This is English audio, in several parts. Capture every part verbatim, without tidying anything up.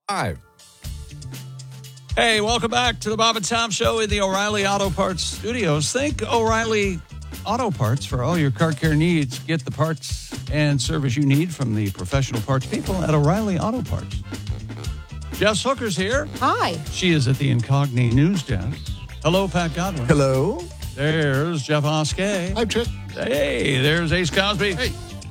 Five. Hey, welcome back to the Bob and Tom Show in the O'Reilly Auto Parts studios. Think O'Reilly Auto Parts for all your car care needs. Get the parts and service you need from the professional parts people at O'Reilly Auto Parts. Jess Hooker's here. Hi. She is at the Incognito News Desk. Hello, Pat Godwin. Hello. There's Jeff Oskey. Hi, Chick. Hey, there's Ace Cosby. Hey.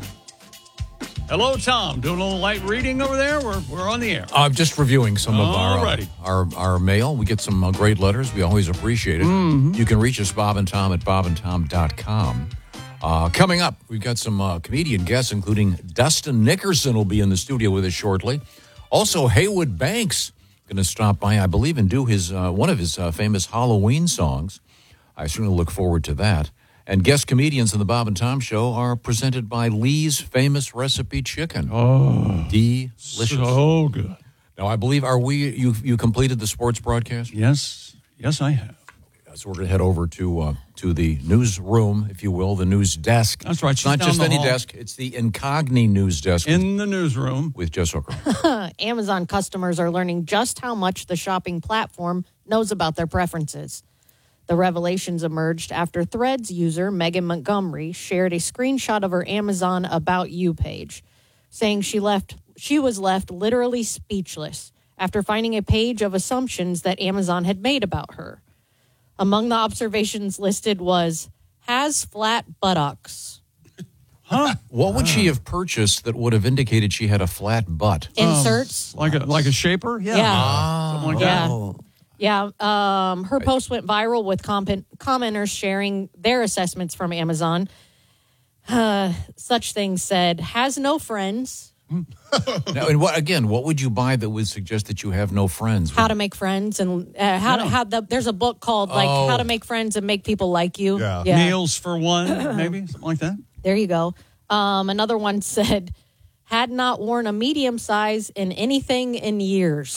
Hello, Tom. Doing a little light reading over there? We're we're on the air. I'm just reviewing some of our, uh, Alrighty. our our mail. We get some uh, great letters. We always appreciate it. Mm-hmm. You can reach us, Bob and Tom, at bob and tom dot com. Uh, coming up, we've got some uh, comedian guests, including Dustin Nickerson will be in the studio with us shortly. Also, Haywood Banks going to stop by, I believe, and do his uh, one of his uh, famous Halloween songs. I certainly look forward to that. And guest comedians in the Bob and Tom Show are presented by Lee's Famous Recipe Chicken. Oh, delicious. So good. Now, I believe, are we, you you completed the sports broadcast? Yes. Yes, I have. So we're going to head over to uh, to the newsroom, if you will, the news desk. That's right. It's She's not down just the any hall. desk. It's the Incogni news desk In the newsroom. with Jess Hooker. Amazon customers are learning just how much the shopping platform knows about their preferences. The revelations emerged after Threads user Megan Montgomery shared a screenshot of her Amazon About You page, saying she left she was left literally speechless after finding a page of assumptions that Amazon had made about her. Among the observations listed was, has flat buttocks. Huh? What would she have purchased that would have indicated she had a flat butt? Inserts. Like a like a shaper? Yeah. Yeah. Something like Yeah. that. Oh. Yeah, um, her post went viral with comment- commenters sharing their assessments from Amazon. Uh, such things said, has no friends, Now, and what again? What would you buy that would suggest that you have no friends? how to make friends, and uh, how to Yeah. how the there's a book called like Oh. How to Make Friends and Make People Like You. Yeah. Meals for one, maybe? Something like that? There you go. Um, another one said, had not worn a medium size in anything in years.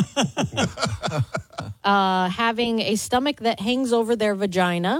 uh, having a stomach that hangs over their vagina.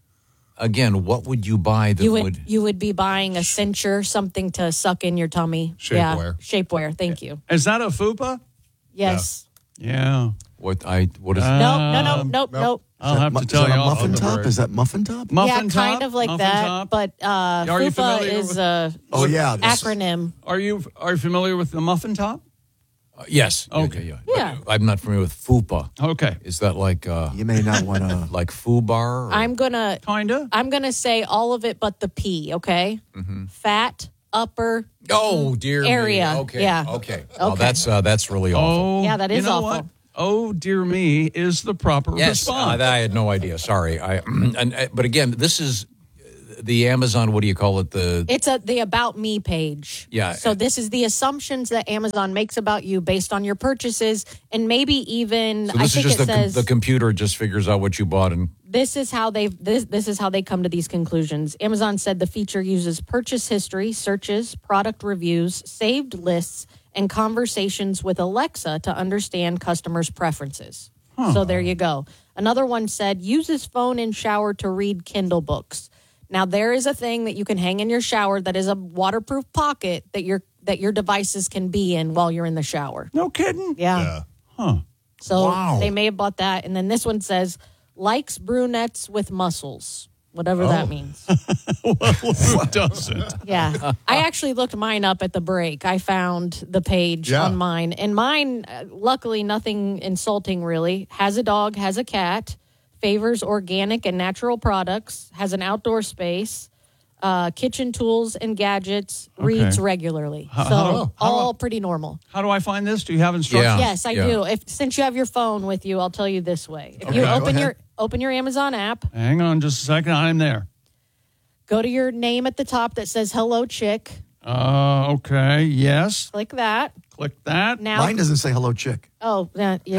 Again, what would you buy that You would, would? you would be buying a cincher, something to suck in your tummy. Yeah, Shapewear. shapewear. Thank you. Is that a fupa? Yes. Yeah. What I what is? Uh, No, no, no, Um, nope, nope. I'll have Mu- to tell is that you a off muffin the top? break. Is that muffin top? Muffin yeah, top? kind of like Muffin that. top? But uh, Are you FUPA familiar is with- a Oh, yeah. this- acronym. Are you are you familiar with the muffin top? Uh, yes. Okay. Yeah, Yeah. I'm not familiar with FUPA. Okay. Is that like uh, You may not want to. like FUBAR? or- I'm gonna Kinda. I'm gonna say all of it but the P. Okay. Mm-hmm. Fat upper. Oh dear Area, me. Okay. yeah. Okay. Oh, Okay. that's uh, that's really awful. Oh, Yeah, that is you know awful. What? Oh, dear me, is the proper Yes, uh, response. I had no idea. Sorry. I and uh, but again, this is the Amazon. What do you call it? The It's a the About Me page. Yeah. So this is the assumptions that Amazon makes about you based on your purchases, and maybe even so I this is think just it the com- says the computer just figures out what you bought and this is how they this this is how they come to these conclusions. Amazon said the feature uses purchase history, searches, product reviews, saved lists, and conversations with Alexa to understand customers' preferences. So there you go. Another one said uses phone in shower to read Kindle books. Now there is a thing that you can hang in your shower that is a waterproof pocket that your that your devices can be in while you're in the shower. No kidding. Yeah. Huh. So Wow. they may have bought that. And then this one says, likes brunettes with muscles, whatever Oh. that means. Who doesn't? Yeah. I actually looked mine up at the break. I found the page Yeah. on mine. And mine, uh, luckily, nothing insulting really. Has a dog, has a cat, favors organic and natural products, has an outdoor space, uh, kitchen tools and gadgets, reads regularly. so how- all pretty normal. How do I find this? Do you have instructions? Yeah. Yes, I yeah. do. If since you have your phone with you, I'll tell you this way. If you Okay, go open ahead. your open your Amazon app, Hang on just a second. I'm there. go to your name at the top that says Hello Chick. Uh, okay. Yes. Click that. Click that. Now Mine doesn't say hello, chick. Oh, yeah, you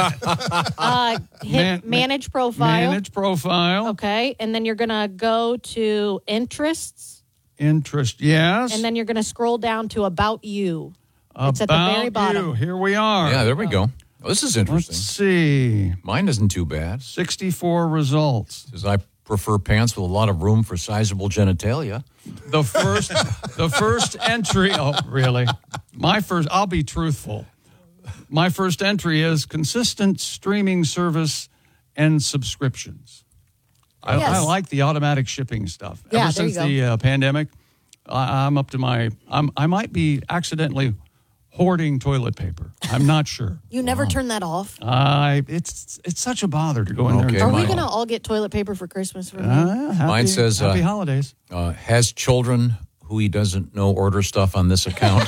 uh, hit Man- manage profile. Manage profile. Okay, and then you're gonna go to interests, Interest. Yes. and then you're gonna scroll down to about you. About it's at the very bottom. You. Here we are. yeah, there we go. Oh, this is Let's interesting. see. Mine isn't too bad. sixty-four results. Because I prefer pants with a lot of room for sizable genitalia. The first, the first entry. Oh, really? My first. I'll be truthful. my first entry is consistent streaming service and subscriptions. I, Yes. I like the automatic shipping stuff. Yeah, Ever there you since the uh, pandemic, I, I'm up to my. I'm, I might be accidentally hoarding toilet paper. I'm not sure. You never turn that off. I it's it's such a bother to go in there. Okay, and Are turn we it going to off. all get toilet paper for Christmas from you? Uh, happy, Mine says, happy uh, holidays. Uh, has children who he doesn't know order stuff on this account.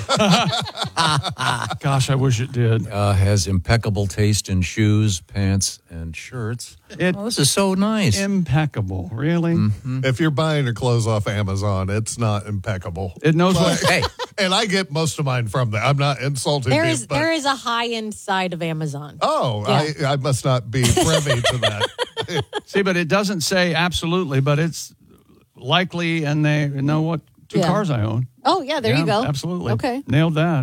Gosh, I wish it did. uh, has impeccable taste in shoes, pants, and shirts. It Oh, this is so nice. impeccable, really. If you're buying your clothes off Amazon, it's not impeccable. It knows what. Hey, And I get most of mine from there. I'm not insulting There you, is but there is a high end side of Amazon. oh, Yeah. I, I must not be privy to that. See, but it doesn't say absolutely, but it's likely, and they know what two Yeah. cars I own. Oh yeah, there Yeah, you go. Absolutely. Okay. Nailed that.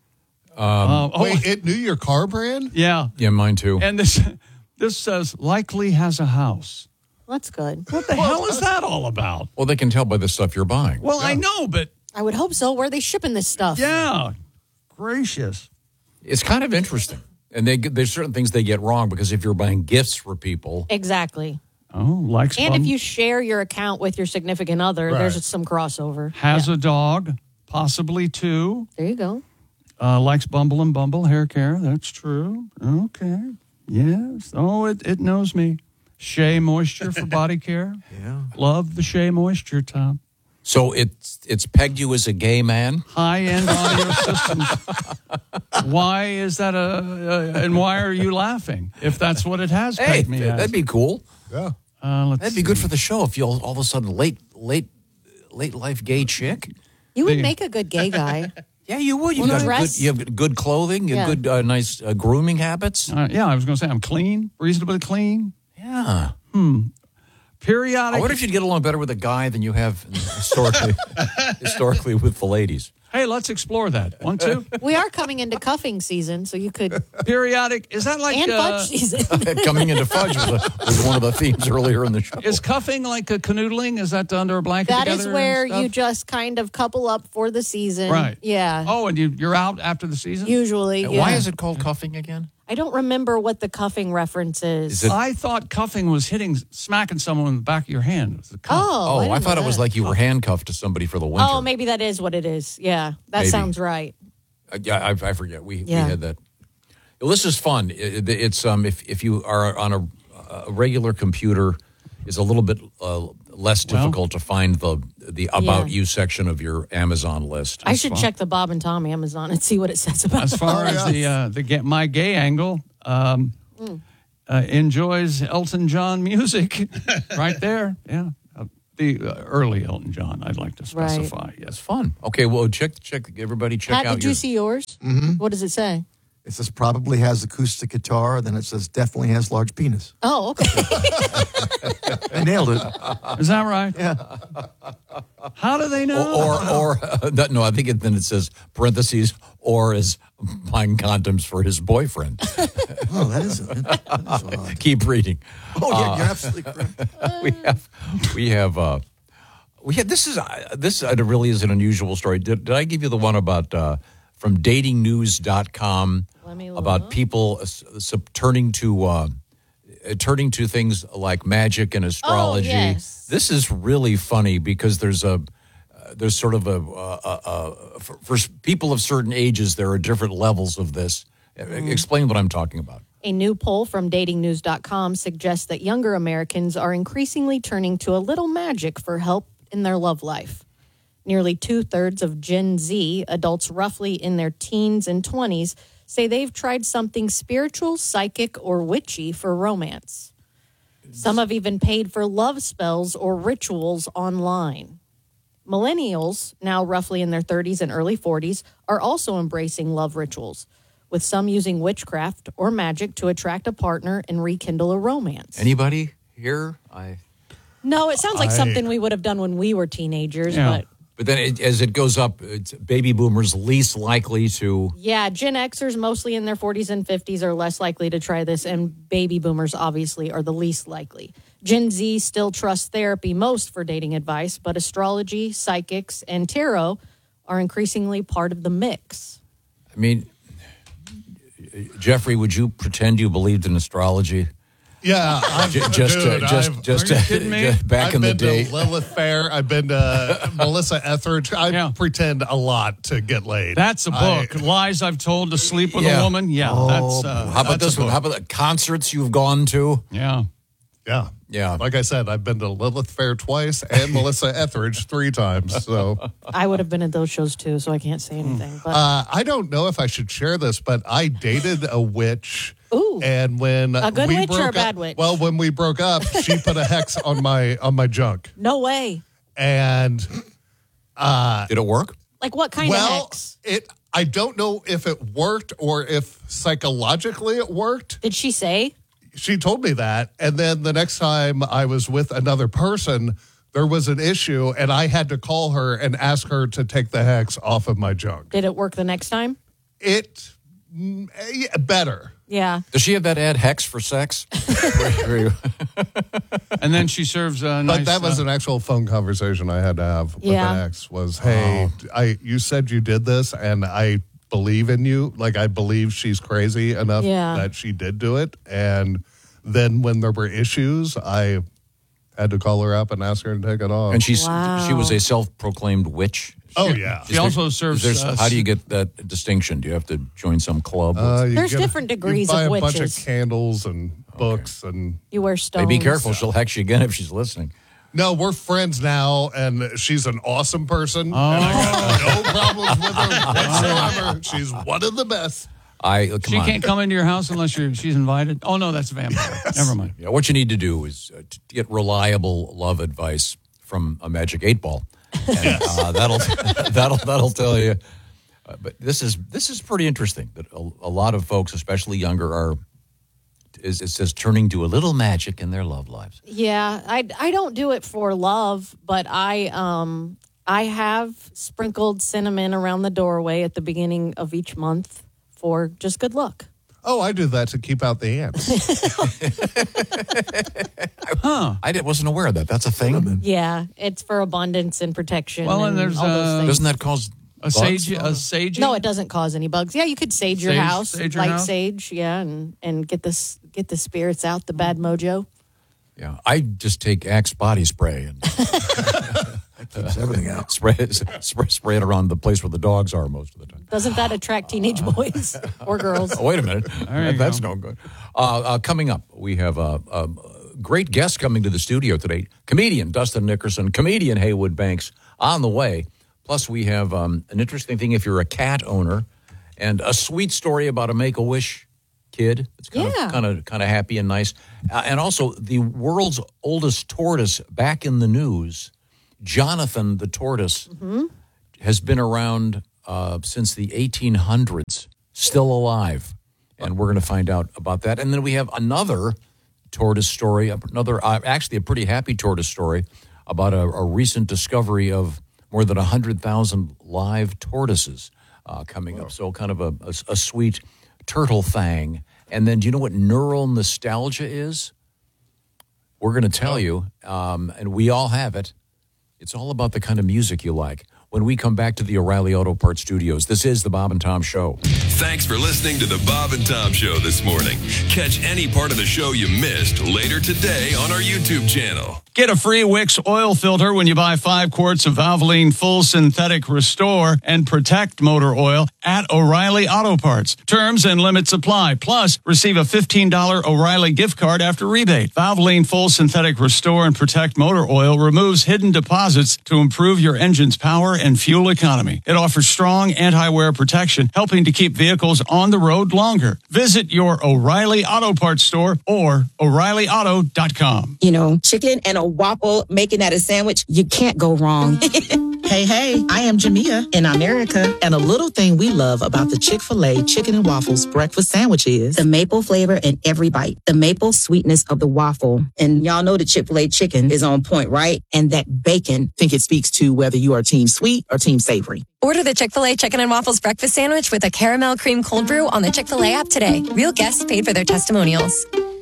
Um, oh, Wait, it knew your car brand? yeah. yeah, mine too. And this this says likely has a house. That's good. What the hell is that all about? Well, they can tell by the stuff you're buying. Well, I know, but I would hope so. Where are they shipping this stuff? yeah, gracious. It's kind of interesting. And they get- there's certain things they get wrong because if you're buying gifts for people, Exactly. Oh, likes And bum- if you share your account with your significant other, Right. there's some crossover. has Yeah. a dog, possibly two. There you go. Uh, likes Bumble and Bumble hair care. That's true. Okay. Yes. Oh, it, it knows me. Shea Moisture for body care. Yeah. Love the Shea Moisture, Tom. so it's it's pegged you as a gay man. High-end audio systems. Why is that a, a... And why are you laughing if that's what it has Hey, pegged me as? that'd be cool. Yeah. Uh, let's That'd be good for the show if you all, all of a sudden late late late life gay chick. You would The- make a good gay guy. Yeah, you would. You Well, got dress- good. You have good clothing. You have Yeah. good, uh, nice uh, grooming habits. Uh, yeah, I was going to say I'm clean, reasonably clean. Yeah. Periodic. I wonder if you'd get along better with a guy than you have historically historically with the ladies. Hey, let's explore that. One, two. We are coming into cuffing season, so you could Periodic. Is that like and uh, fudge season. Coming into fudge was, a, was one of the themes earlier in the show. Is cuffing like a canoodling? Is that under a blanket That together is and where stuff? you just kind of couple up for the season. Right. Yeah. Oh, and you, you're out after the season? Usually. And Yeah. Why is it called cuffing again? I don't remember what the cuffing reference is. Is it- I thought cuffing was hitting, smacking someone in the back of your hand. It was a cuff. oh, Oh, I, didn't thought know it was that. like you were handcuffed to somebody for the winter. Oh, maybe that is what it is. Yeah, that Maybe. sounds right. Uh, yeah, I, I forget. We, Yeah. we had that. Well, this is fun. It, it's um, if if you are on a, a regular computer, it's a little bit uh, less Well- difficult to find the the about Yeah. you section of your Amazon list. I should fine. check the Bob and Tom Amazon and see what it says about As far Oh, as yeah. the uh, the ga- my gay angle, um, Mm. uh, enjoys Elton John music, right there. Yeah, uh, the uh, early Elton John. I'd like to Right. specify. It's Yes. fun. Okay, well, check check everybody check Pat, out did your. you see yours? Mm-hmm. What does it say? It says probably has acoustic guitar. Then it says definitely has large penis. Oh, okay. I nailed it. Is that right? Yeah. How do they know? or or uh, that, no, I think it, then it says parentheses or is buying condoms for his boyfriend. Oh, that is, that is odd. Keep reading. Oh, yeah, you're absolutely correct. we have we have uh we have this is uh, this uh, really is an unusual story. Did, did I give you the one about uh from dating news dot com Let me about look. people uh, s- s- turning to uh uh, turning to things like magic and astrology? yes. This is really funny because there's a uh, there's sort of a, uh, uh, uh, for, for s- people of certain ages there are different levels of this. Uh, Explain what I'm talking about. A new poll from dating news dot com suggests that younger Americans are increasingly turning to a little magic for help in their love life. Nearly two-thirds of Gen Z, adults roughly in their teens and twenties, say they've tried something spiritual, psychic, or witchy for romance. Some have even paid for love spells or rituals online. Millennials, now roughly in their thirties and early forties, are also embracing love rituals, with some using witchcraft or magic to attract a partner and rekindle a romance. Anybody here? I. No, it sounds like I- something we would have done when we were teenagers, Yeah. but But then it, as it goes up, it's baby boomers least likely to. yeah, Gen Xers, mostly in their forties and fifties, are less likely to try this, and baby boomers, obviously, are the least likely. Gen Z still trusts therapy most for dating advice, but astrology, psychics, and tarot are increasingly part of the mix. I mean, Jeffrey, would you pretend you believed in astrology? Yeah, I'm, J- just, dude, uh, just, I've, just, Are you uh, kidding me? just back I've in the been day. to Lilith Fair. I've been to Melissa Etheridge. I Yeah. pretend a lot to get laid. That's a book. I- Lies I've told to sleep with Yeah. a woman. Yeah, that's. Uh, How about that's this a one? book. How about the concerts you've gone to? Yeah. yeah. Yeah. Like I said, I've been to Lilith Fair twice and Melissa Etheridge three times. So I would have been at those shows too, so I can't say anything. But uh, I don't know if I should share this, but I dated a witch. Ooh. And when A good we witch or broke a bad up, witch? Well, when we broke up, she put a hex on my on my junk, no way. and Did it work? Like what kind of well, hex? it. I don't know if it worked or if psychologically it worked. Did she say? She told me that, and then the next time I was with another person, there was an issue, and I had to call her and ask her to take the hex off of my junk. Did it work the next time? It mm, eh, better. Yeah. Does she have that ad Hex for sex? Where you- And then she serves a nice. But that was uh, an actual phone conversation I had to have with Yeah. the ex was, hey, Oh. I you said you did this, and I believe in you. Like, I believe she's crazy enough Yeah. that she did do it. And then when there were issues, I had to call her up and ask her to take it off. and she's Wow. she was a self-proclaimed witch. oh, yeah. She also serves. Is there- uh, how do you get that distinction? Do you have to join some club? Uh, you There's get a- different degrees you buy of a bunch witches. of candles and books and You wear hey, stones. be careful. She'll hex you again if she's listening. no, we're friends now, and she's an awesome person. Oh. And I got no problems with her whatsoever. She's one of the best. I uh, come She on. can't come into your house unless you're, she's invited. Oh, no, that's a vampire. Never mind. Yeah, what you need to do is uh, to get reliable love advice from a magic eight ball. And, uh, that'll that'll that'll tell you. Uh, but this is this is pretty interesting. That a, a lot of folks, especially younger, are is it says turning to a little magic in their love lives. Yeah, I, I don't do it for love, but I um I have sprinkled cinnamon around the doorway at the beginning of each month for just good luck. Oh, I do that to keep out the ants. I did, wasn't aware of that. That's a thing. Yeah, it's for abundance and protection. Well, and there's, all those uh, things. Doesn't that cause A bugs? sage, a sage. No, it doesn't cause any bugs. Yeah, you could sage your Sage- house, sage your light house? sage, yeah, and and get this get the spirits out, the bad mojo. Yeah, I just take Axe body spray and Keeps everything out. spray, spray spray it around the place where the dogs are most of the time. Doesn't that attract teenage boys or girls? Oh, wait a minute. There you That's go. no good. Uh, uh, coming up, we have a, a great guest coming to the studio today. Comedian Dustin Nickerson, comedian Haywood Banks on the way. Plus, we have um, an interesting thing if you're a cat owner and a sweet story about a Make-A-Wish kid. It's kind Yeah. of kind of kind of happy and nice. Uh, and also, the world's oldest tortoise back in the news, Jonathan the tortoise, has been around uh, since the eighteen hundreds, still alive. And we're going to find out about that. And then we have another tortoise story, another, uh, actually a pretty happy tortoise story about a, a recent discovery of more than one hundred thousand live tortoises uh, coming up. So kind of a, a, a sweet turtle thing. And then do you know what neural nostalgia is? We're going to tell you, um, and we all have it. It's all about the kind of music you like. When we come back to the O'Reilly Auto Parts Studios, this is the Bob and Tom Show. Thanks for listening to the Bob and Tom Show this morning. Catch any part of the show you missed later today on our YouTube channel. Get a free Wix oil filter when you buy five quarts of Valvoline Full Synthetic Restore and Protect motor oil at O'Reilly Auto Parts. Terms and limits apply. Plus, receive a fifteen dollars O'Reilly gift card after rebate. Valvoline Full Synthetic Restore and Protect motor oil removes hidden deposits to improve your engine's power and fuel economy. It offers strong anti-wear protection, helping to keep vehicles on the road longer. Visit your O'Reilly Auto Parts store or O'Reilly Auto dot com. You know, chicken and a waffle, making that a sandwich, you can't go wrong. Hey, hey, I am Jamia In America, and a little thing we love about the Chick-fil-A Chicken and Waffles breakfast sandwich is the maple flavor in every bite, the maple sweetness of the waffle. And y'all know the Chick-fil-A chicken is on point, right? And that bacon. think it speaks to whether you are team sweet or team savory. Order the Chick-fil-A Chicken and Waffles breakfast sandwich with a caramel cream cold brew on the Chick-fil-A app today. Real guests paid for their testimonials.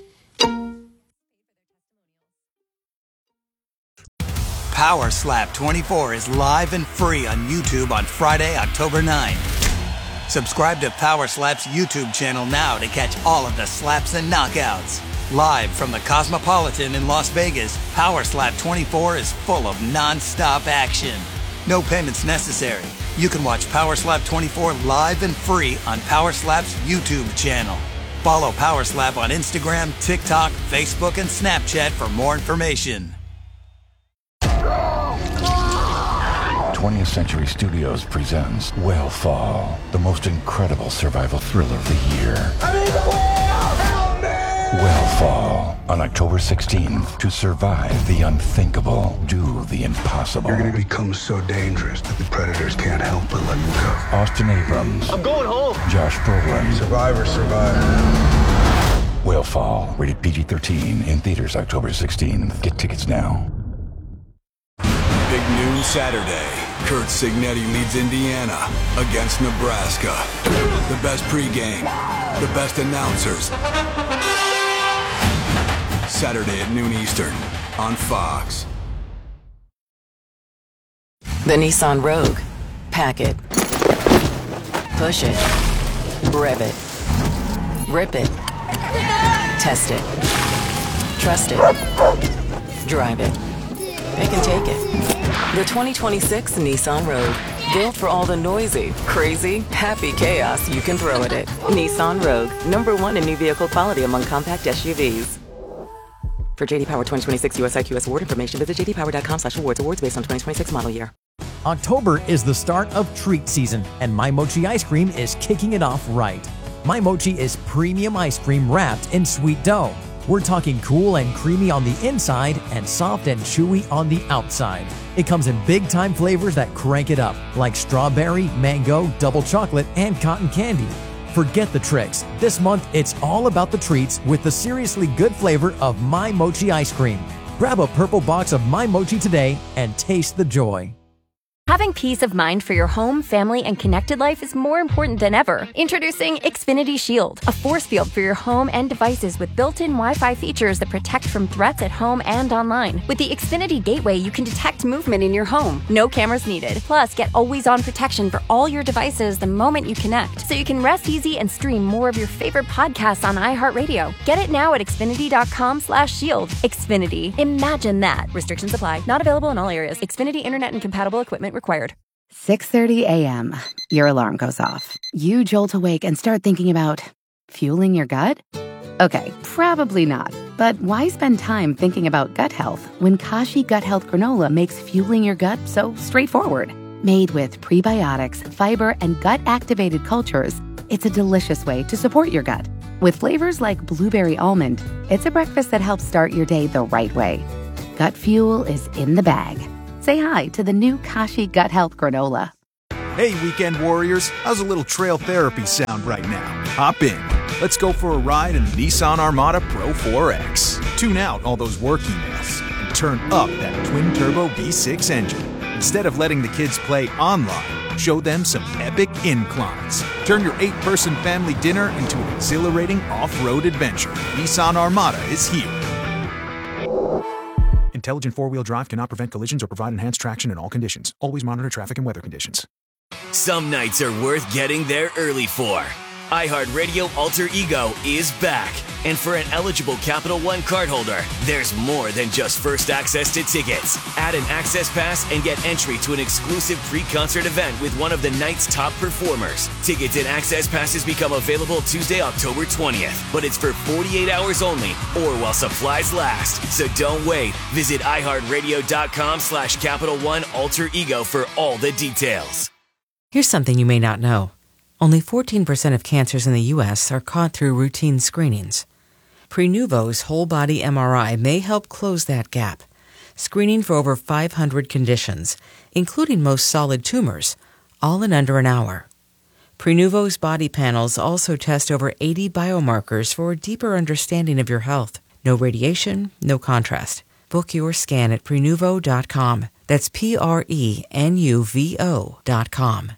Power Slap twenty-four is live and free on YouTube on Friday, October ninth. Subscribe to Power Slap's YouTube channel now to catch all of the slaps and knockouts. Live from the Cosmopolitan in Las Vegas, Power Slap twenty-four is full of non-stop action. No payments necessary. You can watch Power Slap twenty-four live and free on Power Slap's YouTube channel. Follow Power Slap on Instagram, TikTok, Facebook, and Snapchat for more information. twentieth Century Studios presents Whale the most incredible survival thriller of the year. I'm in the whale! Help me! Whale on October sixteenth. To survive the unthinkable, do the impossible. You're going to become so dangerous that the predators can't help but let you go. Austin Abrams. I'm going home. Josh Brolin. Survivor, survivor. Whale rated P G thirteen, in theaters October sixteenth. Get tickets now. Big noon Saturday. Kurt Signetti leads Indiana against Nebraska. The best pregame, the best announcers. Saturday at noon Eastern on Fox. The Nissan Rogue. Pack it. Push it. Rev it. Rip it. Test it. Trust it. Drive it. They can take it. The twenty twenty-six Nissan Rogue. Built for all the noisy, crazy, happy chaos you can throw at it. Nissan Rogue. Number one in new vehicle quality among compact S U Vs. For J D Power twenty twenty-six U S I Q S award information, visit j d power dot com slash awards. Awards based on twenty twenty-six model year. October is the start of treat season, and My Mochi ice cream is kicking it off right. My Mochi is premium ice cream wrapped in sweet dough. We're talking cool and creamy on the inside and soft and chewy on the outside. It comes in big-time flavors that crank it up, like strawberry, mango, double chocolate, and cotton candy. Forget the tricks. This month, it's all about the treats with the seriously good flavor of My Mochi ice cream. Grab a purple box of My Mochi today and taste the joy. Having peace of mind for your home, family, and connected life is more important than ever. Introducing Xfinity Shield, a force field for your home and devices with built-in Wi-Fi features that protect from threats at home and online. With the Xfinity Gateway, you can detect movement in your home. No cameras needed. Plus, get always-on protection for all your devices the moment you connect, so you can rest easy and stream more of your favorite podcasts on iHeartRadio. Get it now at xfinity.com slash shield. Xfinity. Imagine that. Restrictions apply. Not available in all areas. Xfinity Internet and compatible equipment required. six thirty a.m. Your alarm goes off. You jolt awake and start thinking about fueling your gut? Okay, probably not. But why spend time thinking about gut health when Kashi Gut Health Granola makes fueling your gut so straightforward? Made with prebiotics, fiber, and gut-activated cultures, it's a delicious way to support your gut. With flavors like blueberry almond, it's a breakfast that helps start your day the right way. Gut fuel is in the bag. Say hi to the new Kashi Gut Health Granola. Hey, weekend warriors. How's a little trail therapy sound right now? Hop in. Let's go for a ride in the Nissan Armada Pro four X. Tune out all those work emails and turn up that twin-turbo V six engine. Instead of letting the kids play online, show them some epic inclines. Turn your eight-person family dinner into an exhilarating off-road adventure. Nissan Armada is here. Intelligent four-wheel drive cannot prevent collisions or provide enhanced traction in all conditions. Always monitor traffic and weather conditions. Some nights are worth getting there early for. iHeartRadio Alter Ego is back. And for an eligible Capital One cardholder, there's more than just first access to tickets. Add an access pass and get entry to an exclusive pre-concert event with one of the night's top performers. Tickets and access passes become available Tuesday, October twentieth. But it's for forty-eight hours only or while supplies last. So don't wait. Visit iHeartRadio.com slash Capital One Alter Ego for all the details. Here's something you may not know. Only fourteen percent of cancers in the U S are caught through routine screenings. Prenuvo's whole-body M R I may help close that gap, screening for over five hundred conditions, including most solid tumors, all in under an hour. Prenuvo's body panels also test over eighty biomarkers for a deeper understanding of your health. No radiation, no contrast. Book your scan at Prenuvo dot com. That's P R E N U V O dot com.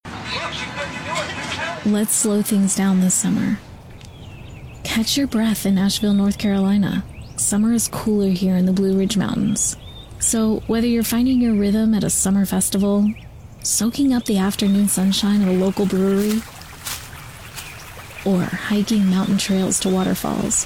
Let's slow things down this summer. Catch your breath in Asheville, North Carolina. Summer is cooler here in the Blue Ridge Mountains. So whether you're finding your rhythm at a summer festival, soaking up the afternoon sunshine at a local brewery, or hiking mountain trails to waterfalls.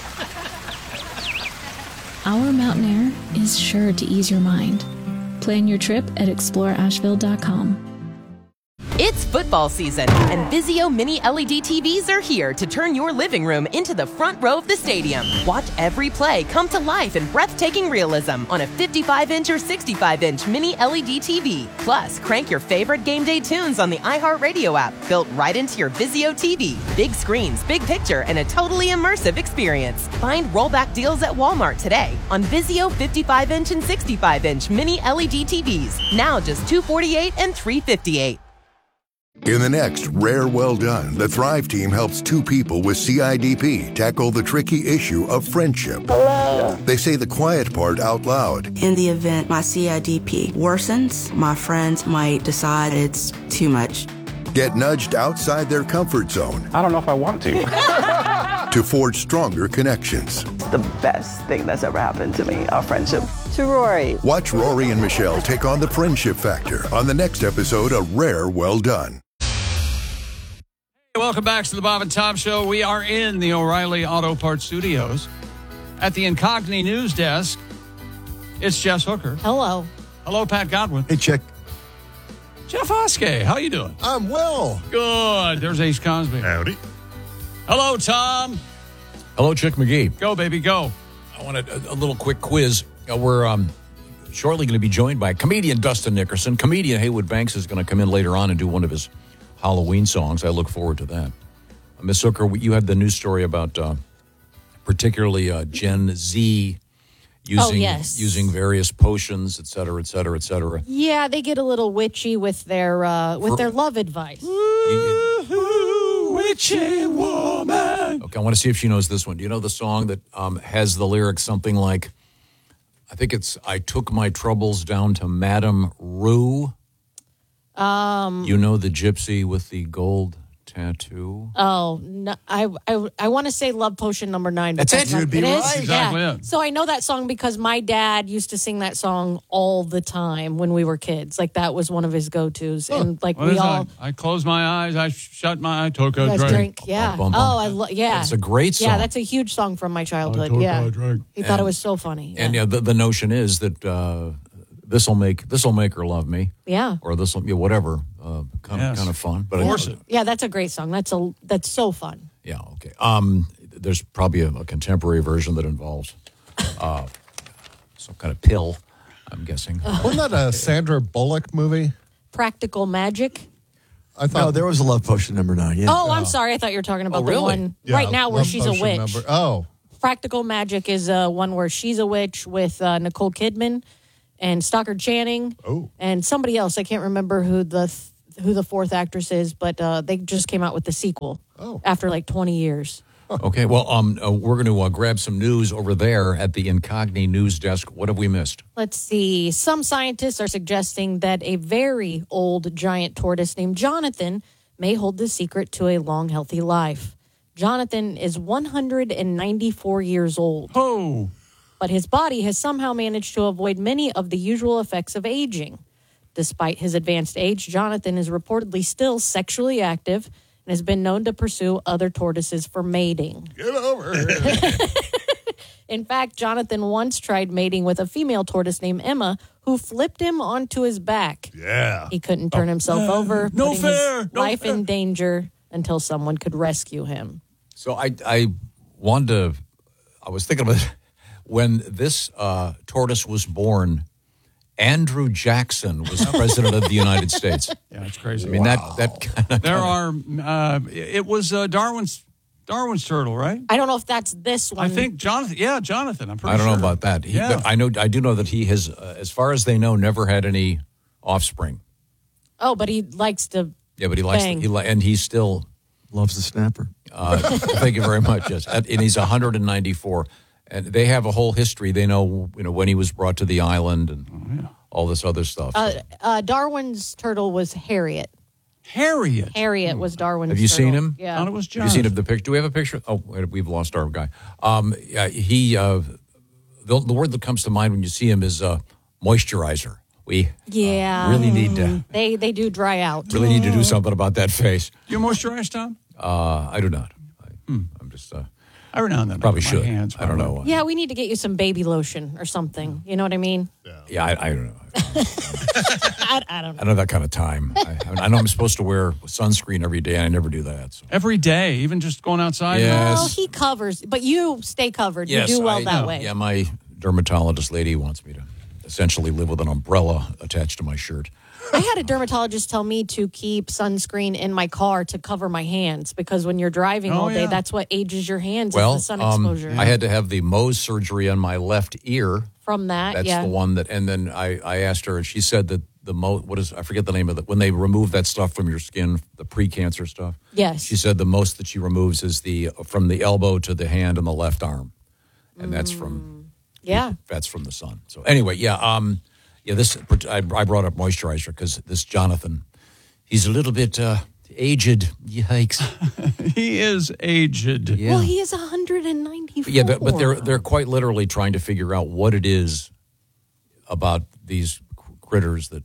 Our Mountain Air is sure to ease your mind. Plan your trip at explore asheville dot com. It's football season, and Vizio Mini L E D T Vs are here to turn your living room into the front row of the stadium. Watch every play come to life in breathtaking realism on a fifty-five inch or sixty-five inch Mini L E D T V. Plus, crank your favorite game day tunes on the iHeartRadio app, built right into your Vizio T V. Big screens, big picture, and a totally immersive experience. Find rollback deals at Walmart today on Vizio fifty-five inch and sixty-five inch Mini L E D T Vs. Now just two hundred forty-eight dollars and three hundred fifty-eight dollars. In the next Rare Well Done, the Thrive team helps two people with C I D P tackle the tricky issue of friendship. Hello. They say the quiet part out loud. In the event my C I D P worsens, my friends might decide it's too much. Get nudged outside their comfort zone. I don't know if I want to. To forge stronger connections. The best thing that's ever happened to me, our friendship. To Rory. Watch Rory and Michelle take on the friendship factor on the next episode of Rare Well Done. Welcome back to the Bob and Tom Show. We are in the O'Reilly Auto Parts Studios. At the Incogni News Desk, it's Jess Hooker. Hello. Hello, Pat Godwin. Hey, Chick. Jeff Oskey, how you doing? I'm well. Good. There's Ace Cosby. Howdy. Hello, Tom. Hello, Chick McGee. Go, baby, go. I want a, a little quick quiz. Uh, we're um, shortly going to be joined by comedian Dustin Nickerson. Comedian Haywood Banks is going to come in later on and do one of his Halloween songs. I look forward to that. Uh, Miss Hooker, you had the news story about uh, particularly uh, Gen Z using oh, yes. using various potions, et cetera, et cetera, et cetera. Yeah, they get a little witchy with their uh, with For, their love advice. Ooh, witchy woman. Okay, I want to see if she knows this one. Do you know the song that um, has the lyrics something like, I think it's, I took my troubles down to Madame Rue. Um, You know the gypsy with the gold tattoo? Oh, no, I I, I want to say Love Potion number nine. That's it. You'd be it right. Is? Exactly Yeah. it. So I know that song because my dad used to sing that song all the time when we were kids. Like that was one of his go-tos. And like What we is all... that? I closed my eyes, I shut my, I took a Guys drink. drink. Yeah. Bum, bum, bum. Oh, I lo- yeah. That's a great song. Yeah, that's a huge song from my childhood. I took Yeah. a drink. He thought And- it was so funny. Yeah. And yeah, the, the notion is that uh, this will make this will make her love me, yeah. or this will, yeah, whatever, uh, kind Yes. of kind of fun. But Force I, it. Yeah, that's a great song. That's a that's so fun. Yeah, okay. Um, there's probably a, a contemporary version that involves uh, some kind of pill, I'm guessing. Wasn't that a Sandra Bullock movie? Practical Magic. I thought No, there was a Love Potion number nine. Yeah. Oh, I'm sorry. I thought you were talking about Oh, the really? one Yeah, right now where Love she's a Potion witch. number- Oh, Practical Magic is uh, one where she's a witch with uh, Nicole Kidman and Stockard Channing Oh. and somebody else. I can't remember who the th- who the fourth actress is, but uh, they just came out with the sequel Oh. after like twenty years. Okay, well, um, uh, we're going to uh, grab some news over there at the Incogni News Desk. What have we missed? Let's see. Some scientists are suggesting that a very old giant tortoise named Jonathan may hold the secret to a long, healthy life. Jonathan is one hundred ninety-four years old. Oh. But his body has somehow managed to avoid many of the usual effects of aging. Despite his advanced age, Jonathan is reportedly still sexually active and has been known to pursue other tortoises for mating. get over here. In fact, Jonathan once tried mating with a female tortoise named Emma, who flipped him onto his back. Yeah. He couldn't turn himself over, no putting fair, his no life fair. in danger until someone could rescue him. So I, I wanted to, I was thinking about it. When this uh, tortoise was born, Andrew Jackson was president of the United States. Yeah, it's crazy. I mean, that, that kind of... There are, uh, it was uh, Darwin's Darwin's turtle, right? I don't know if that's this one. I think Jonathan, yeah, Jonathan. I'm pretty I don't sure. know about that. He, Yeah. but I know, I do know that he has, uh, as far as they know, never had any offspring. Oh, but he likes to. Yeah, but he likes, Bang. he li- and he still Loves the snapper. Uh, thank you very much. Yes, and he's one hundred ninety-four, and they have a whole history. They know, you know, when he was brought to the island and Oh, yeah. all this other stuff. Uh, uh, Darwin's turtle was Harriet. Harriet. Harriet was Darwin's. Have you turtle. seen him? Yeah. Thought it was Have you seen Jonathan. the picture? Do we have a picture? Oh, wait, we've lost our guy. Um, yeah, he. Uh, the, the word that comes to mind when you see him is uh, moisturizer. We Yeah. really need to They they do dry out. really need to do something about that face. You moisturize, Tom? Uh, I do not. I, hmm. I'm just. Uh, Every now and then. Probably my should. Hands, I don't know. Yeah, we need to get you some baby lotion or something. You know what I mean? Yeah, I, I don't know. I, I don't know. I don't have that kind of time. I, I know I'm supposed to wear sunscreen every day, and I never do that. So. Every day, even just going outside? Yes. Well, he covers, but you stay covered. Yes, you do well I, that yeah, way. Yeah, my dermatologist lady wants me to essentially live with an umbrella attached to my shirt. I had a dermatologist tell me to keep sunscreen in my car to cover my hands because when you're driving Oh, all day, yeah. that's what ages your hands Well, is the sun um, exposure. I had to have the Mohs surgery on my left ear. From that, That's yeah. the one that, and then I, I asked her, and she said that the most, what is, I forget the name of it, when they remove that stuff from your skin, the pre-cancer stuff. Yes. She said the most that she removes is the, from the elbow to the hand and the left arm. And that's from, yeah. that's from the sun. So anyway, yeah, um, yeah, this, I, I brought up moisturizer because this Jonathan, he's a little bit uh, aged. Yikes. He is aged. Yeah. Well, he is one hundred ninety-four. Yeah, but, but they're they're quite literally trying to figure out what it is about these critters that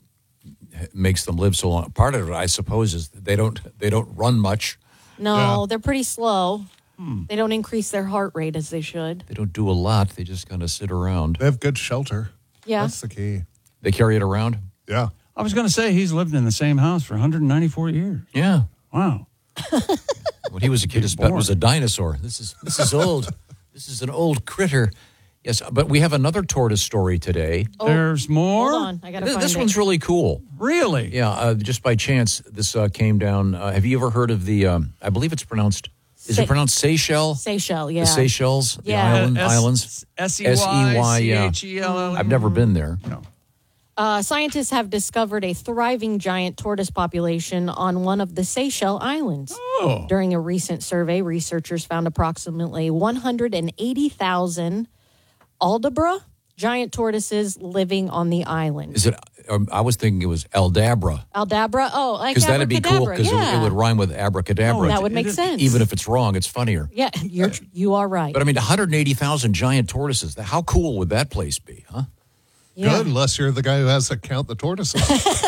makes them live so long. Part of it, I suppose, is that they don't they don't run much. No, Yeah. they're pretty slow. Hmm. They don't increase their heart rate as they should. They don't do a lot. They just kind of sit around. They have good shelter. Yeah. That's the key. They carry it around. Yeah. I was going to say he's lived in the same house for one hundred ninety-four years. Yeah. Wow. When he was a kid, his pet was a dinosaur. This is this is old. This is an old critter. Yes, but we have another tortoise story today. Oh, There's more? Hold on. I got to This, find this it. one's really cool. Really? Yeah, uh, just by chance, this uh, came down. Uh, have you ever heard of the, um, I believe it's pronounced, is Se- it pronounced Seychelles? Seychelles, yeah. The Seychelles, Yeah. the island, S- islands? S E Y yeah. C H E L L E. I've never been there. No. Uh, scientists have discovered a thriving giant tortoise population on one of the Seychelles Islands. Oh. During a recent survey, researchers found approximately one hundred eighty thousand Aldabra giant tortoises living on the island. Is it, um, I was thinking it was Aldabra. Aldabra? Oh, like Because that'd be cool abracadabra, because yeah. it, it would rhyme with abracadabra. Oh, that would make sense. Even if it's wrong, it's funnier. Yeah, you're, you are right. But I mean, one hundred eighty thousand giant tortoises. How cool would that place be, huh? Yeah. Good, unless you're the guy who has to count the tortoises.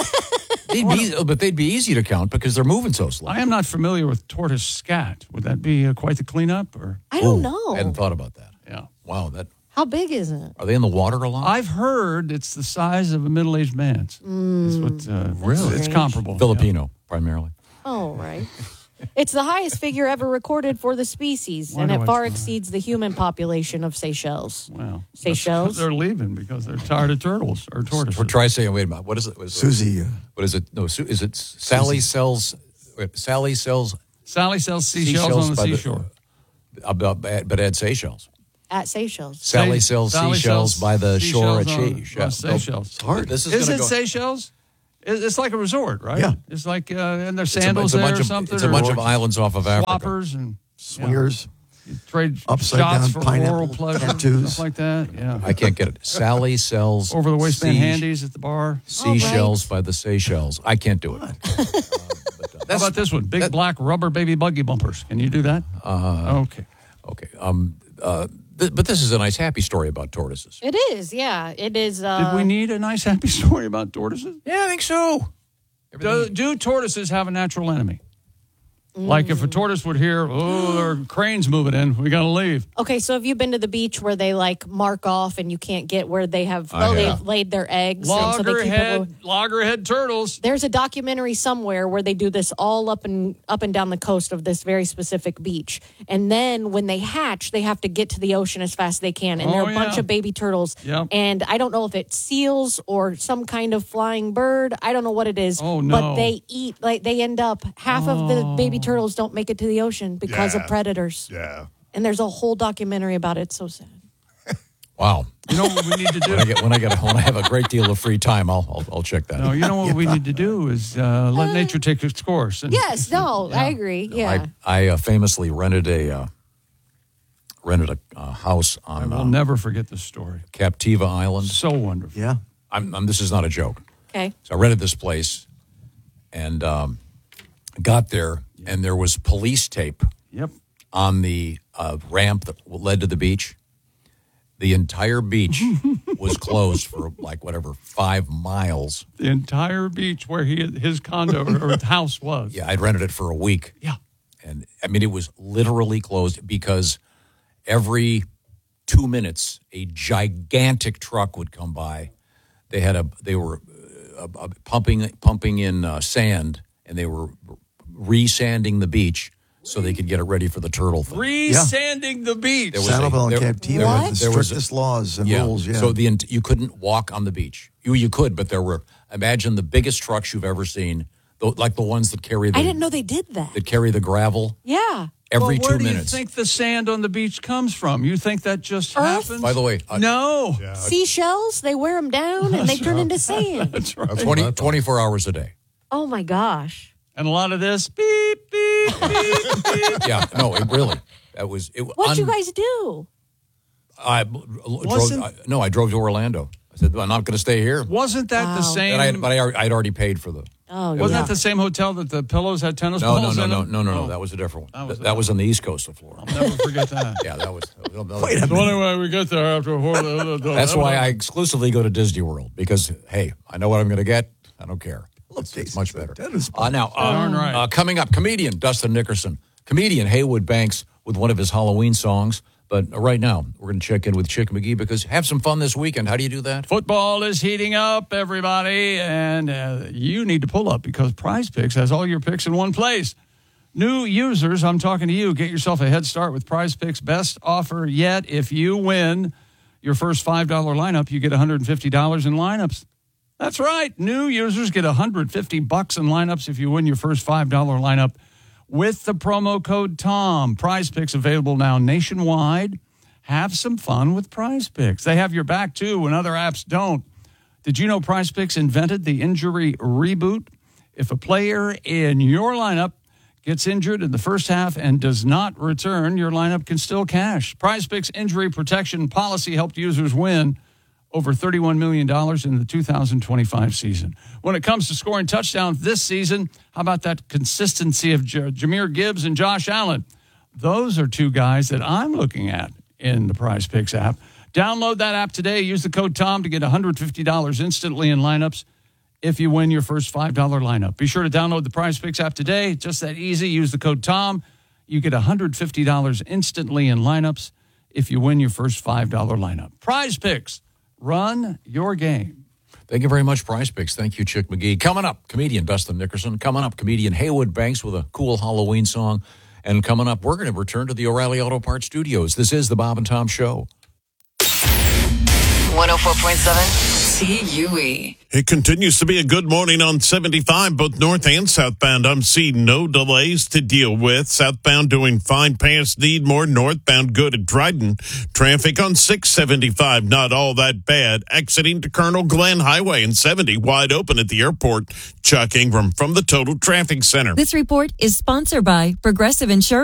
They'd be, but they'd be easy to count because they're moving so slow. I am not familiar with tortoise scat. Would that be uh, quite the cleanup? Or I don't know. I hadn't thought about that. Yeah. Wow, that How big is it? are they in the water a lot? I've heard it's the size of a middle-aged man's. Mm, That's what, uh, Really? It's comparable. Filipino, primarily. oh, right. It's the highest figure ever recorded for the species, Why and do it I far try? exceeds the human population of Seychelles. Wow. Seychelles? They're leaving because they're tired of turtles or tortoises. We're try saying, wait a minute, what is it? What is it? Susie. Uh, What is it? No, Su- is it Sally sells? Wait, Sally sells Sally sells seashells on the by seashore. About, but at Seychelles. At Seychelles. Sally sells Sally seashells sells by the shore at seashells on- Seychelles. on Seychelles. It's hard. This is, Is gonna it go, Seychelles? It- It's like a resort, right? Yeah. It's like, uh, and there's it's a- sandals it's a there bunch or of, something. It's a bunch or of islands off of Africa. swappers and swingers, you trade upside shots down for pineapple oral pleasure, tattoos. stuff like that. Yeah. I can't get it. Sally sells Over the waistband sea- handies at the bar. Seashells by the Seychelles. I can't do it. How about this one? Big black rubber baby buggy bumpers. Can you do that? Uh, okay. Okay. Um. Uh. Th- but this is a nice, happy story about tortoises. It is, yeah. It is. Uh, Did we need a nice happy story about tortoises? Yeah, I think so. Do, do tortoises have a natural enemy? Like if a tortoise would hear, oh, there are cranes moving in, we got to leave. Okay, so have you been to the beach where they like mark off and you can't get where they have I they've have. laid their eggs? and so they keep it low? Loggerhead, loggerhead turtles. There's a documentary somewhere where they do this all up and up and down the coast of this very specific beach. And then when they hatch, they have to get to the ocean as fast as they can. And Oh, there are a bunch yeah. of baby turtles. Yep. And I don't know if it's seals or some kind of flying bird. I don't know what it is. Oh, no. But they eat, like they end up, half of the baby turtles don't make it to the ocean because Yeah. of predators. Yeah. And there's a whole documentary about it. It's so sad. Wow. You know what we need to do? When I get when I get when I have a great deal of free time, I'll I'll, I'll check that. No, out. you know what we need to do is uh, let nature take its course. And Yes, no, I agree. Yeah. I I uh, famously rented a uh, rented a uh, house I on will uh, never forget this story. Captiva Island. So wonderful. Yeah. I'm, I'm, this is not a joke. Okay. So I rented this place, and um, got there, and there was police tape. Yep. On the uh, ramp that led to the beach. The entire beach was closed for like whatever five miles. The entire beach where he his condo or his house was. Yeah, I'd rented it for a week. Yeah. And, I mean, it was literally closed because every two minutes, a gigantic truck would come by. They had a, they were uh, uh, pumping, pumping in uh, sand, and they were re-sanding the beach so they could get it ready for the turtle thing. Re-sanding the beach. There was Sanibel a- and there- Captiva there had was- the there was a- strictest laws and yeah. rules. Yeah. So the ent- you couldn't walk on the beach. You you could, but there were, imagine the biggest trucks you've ever seen, the, like the ones that carry the I didn't know they did that. that carry the gravel Yeah. every well, where two do minutes. you think the sand on the beach comes from? You think that just Earth? happens? By the way, uh, no. Seashells, they wear them down and they turn into sand. That's right. twenty, twenty-four hours a day. Oh my gosh. And a lot of this beep, beep, beep, beep. Yeah, no, it really. That was it. What'd un- you guys do? I drove. Wasn't- I, no, I drove to Orlando. I said I'm not going to stay here. Wasn't that the Wow. same? And I, but I, I'd already paid for the. Oh, wasn't yeah. that the same hotel that the pillows had tennis No, no, balls no, in no, them? no, no, no. Oh. That was a different one. That was That, that was on the east coast of Florida. I'll never forget that. Yeah, that was. Wait a The only minute. way we get there after a That's why I exclusively go to Disney World because hey, I know what I'm going to get. I don't care. It's, it's much better. Uh, now, uh, Darn right. uh, coming up, comedian Dustin Nickerson, comedian Haywood Banks with one of his Halloween songs. But uh, right now, we're going to check in with Chick McGee because have some fun this weekend. How do you do that? Football is heating up, everybody, and uh, you need to pull up because Prize Picks has all your picks in one place. New users, I'm talking to you. Get yourself a head start with Prize Picks' best offer yet. If you win your first five dollar lineup, you get one hundred fifty dollars in lineups. That's right. New users get one hundred fifty bucks in lineups if you win your first five dollar lineup with the promo code TOM. Prize Picks available now nationwide. Have some fun with Prize Picks. They have your back, too, when other apps don't. Did you know Prize Picks invented the injury reboot? If a player in your lineup gets injured in the first half and does not return, your lineup can still cash. Prize Picks injury protection policy helped users win over thirty-one million dollars in the two thousand twenty-five season. When it comes to scoring touchdowns this season, how about that consistency of J- Jahmyr Gibbs and Josh Allen? Those are two guys that I'm looking at in the Prize Picks app. Download that app today. Use the code TOM to get one hundred fifty dollars instantly in lineups if you win your first five dollar lineup. Be sure to download the Prize Picks app today. Just that easy. Use the code TOM. You get one hundred fifty dollars instantly in lineups if you win your first five dollar lineup. Prize Picks. Run your game. Thank you very much, Prize Picks. Thank you, Chick McGee. Coming up, comedian Dustin Nickerson. Coming up, comedian Haywood Banks with a cool Halloween song. And coming up, we're going to return to the O'Reilly Auto Parts studios. This is the Bob and Tom Show. one oh four point seven C U E. It continues to be a good morning on seventy-five, both north and southbound. I'm seeing no delays to deal with. Southbound doing fine past Needmore, northbound good at Dryden. Traffic on six seventy-five, not all that bad. Exiting to Colonel Glenn Highway and seventy, wide open at the airport. Chuck Ingram from the Total Traffic Center. This report is sponsored by Progressive Insurance.